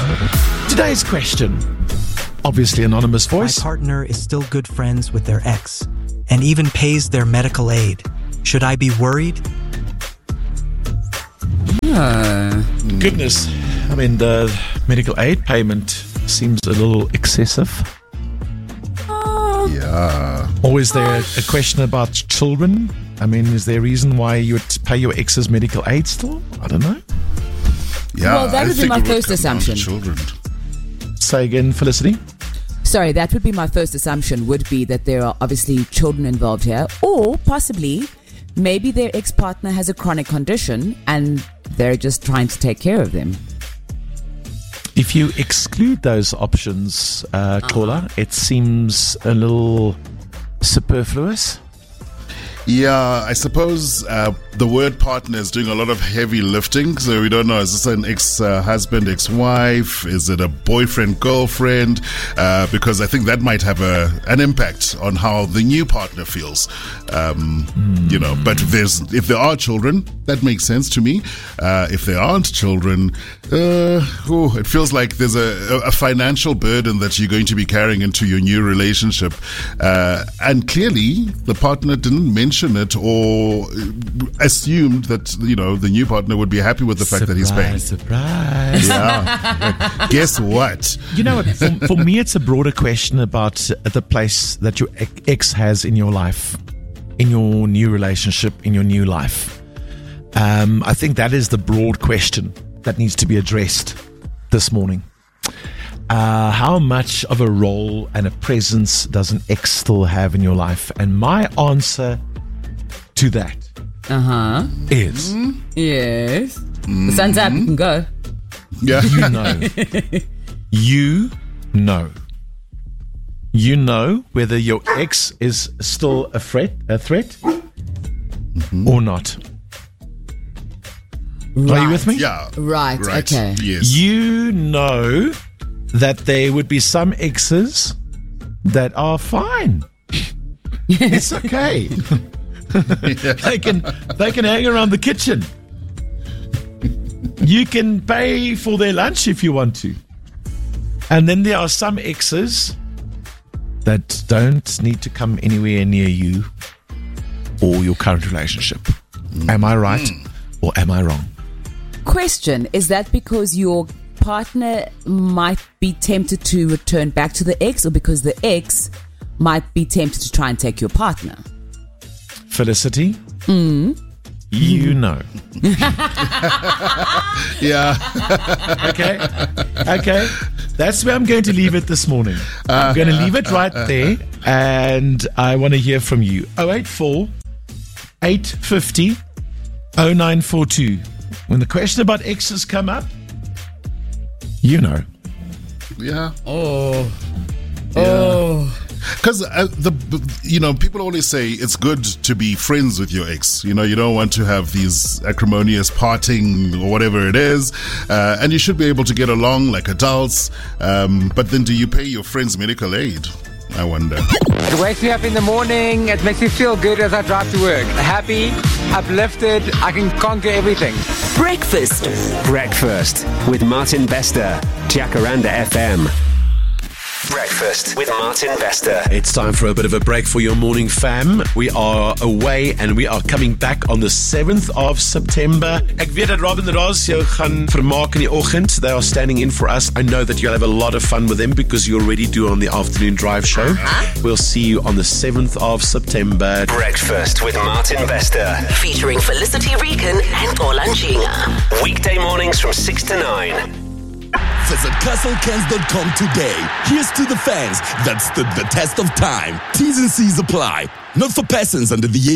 Today's question, obviously anonymous voice. My partner is still good friends with their ex and even pays their medical aid. Should I be worried? Goodness, I mean, the medical aid payment seems a little excessive. Yeah. Or is there a question about children? I mean, is there a reason why you would pay your ex's medical aid still? I don't know. Yeah, Well, that would be my first assumption. Children. Say again, Felicity. Sorry, that would be my first assumption, would be that there are obviously children involved here, or possibly maybe their ex-partner has a chronic condition and they're just trying to take care of them. If you exclude those options, Claudia, it seems a little superfluous. Yeah, I suppose the word partner is doing a lot of heavy lifting, so we don't know, is this an ex-husband, ex-wife? Is it a boyfriend, girlfriend? Because I think that might have an impact on how the new partner feels. You know, but if there are children, that makes sense to me. If there aren't children, it feels like there's a financial burden that you're going to be carrying into your new relationship. And clearly, the partner didn't mention it or assumed that, you know, the new partner would be happy with the fact that he's paying. Surprise. Yeah. Guess what? You know what? For me, it's a broader question about the place that your ex has in your life, in your new relationship, in your new life. I think that is the broad question that needs to be addressed this morning. How much of a role and a presence does an ex still have in your life? And my answer to that is Yes. The sun's up, you can go. Yeah. you know. You know whether your ex is still a threat or not. Are you with me? Yeah. Right, okay. Yes. You know that there would be some exes that are fine. It's okay. They can hang around the kitchen. You can pay for their lunch if you want to. And then there are some exes that don't need to come anywhere near you or your current relationship. Am I right or am I wrong? Question, is that because your partner might be tempted to return back to the ex, or because the ex might be tempted to try and take your partner? Felicity? You know. Yeah. Okay. That's where I'm going to leave it this morning. I'm going to leave it right there, and I want to hear from you. 084 850 0942. When the question about exes come up, you know. Yeah. Oh. Because people always say it's good to be friends with your ex. You know, you don't want to have these acrimonious parting or whatever it is, and you should be able to get along like adults. But then, do you pay your friends medical aid? I wonder. It wakes me up in the morning. It makes me feel good as I drive to work. Happy, uplifted. I can conquer everything. Breakfast with Martin Bester, Jacaranda FM. Breakfast with Martin Bester. It's time for a bit of a break for your morning, fam. We are away and we are coming back on the 7th of September. Ek weet dat Rob en Roz jou gaan vermaak in die oggend. They are standing in for us. I know that you'll have a lot of fun with them because you already do on the afternoon drive show. We'll see you on the 7th of September. Breakfast with Martin Bester. Featuring Felicity Regan and Olanjinga. Weekday mornings from 6 to 9. Visit castlecans.com today. Here's to the fans that stood the test of time. T's and C's apply. Not for persons under the age